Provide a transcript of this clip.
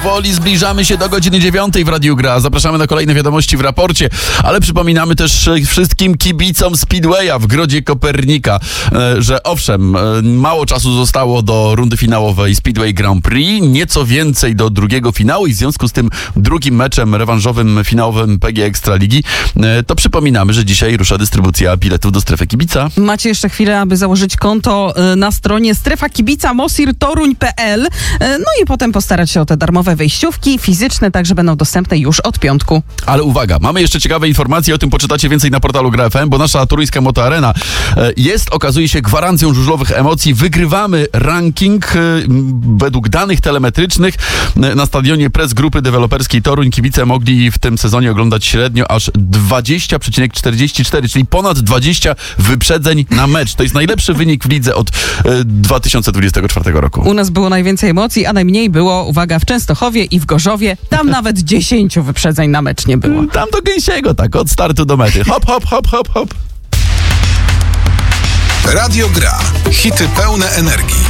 Powoli zbliżamy się do godziny 9 w Radiu Gra. Zapraszamy na kolejne wiadomości w raporcie, ale przypominamy też wszystkim kibicom Speedwaya w Grodzie Kopernika, że owszem, mało czasu zostało do rundy finałowej Speedway Grand Prix, nieco więcej do drugiego finału i w związku z tym drugim meczem rewanżowym, finałowym PG Ekstraligi, to przypominamy, że dzisiaj rusza dystrybucja biletów do strefy kibica. Macie jeszcze chwilę, aby założyć konto na stronie strefa kibica mosirtoruń.pl, no i potem postarać się o te darmowe wejściówki fizyczne, także będą dostępne już od piątku. Ale uwaga, mamy jeszcze ciekawe informacje, o tym poczytacie więcej na portalu Gra FM, bo nasza toruńska motoarena jest, okazuje się, gwarancją żużlowych emocji. Wygrywamy ranking według danych telemetrycznych na stadionie Press Grupy Deweloperskiej Toruń. Kibice mogli w tym sezonie oglądać średnio aż 20,44, czyli ponad 20 wyprzedzeń na mecz. To jest najlepszy wynik w lidze od 2024 roku. U nas było najwięcej emocji, a najmniej było, uwaga, w Częstochowie i w Gorzowie. Tam nawet 10 wyprzedzeń na mecz nie było. Tam do gęsiego, tak, od startu do mety. Hop, hop, hop, hop, hop. Radio Gra. Hity pełne energii.